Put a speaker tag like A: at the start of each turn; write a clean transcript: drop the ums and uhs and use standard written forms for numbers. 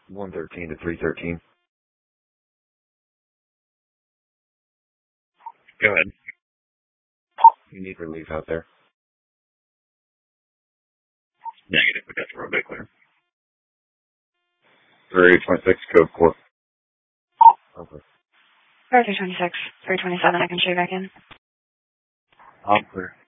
A: 113 to 313. Go ahead. You need relief out there. Negative, but that's real big clear. 326, code 4. Okay.
B: 326, 327, I can show you back in.
A: I'm clear.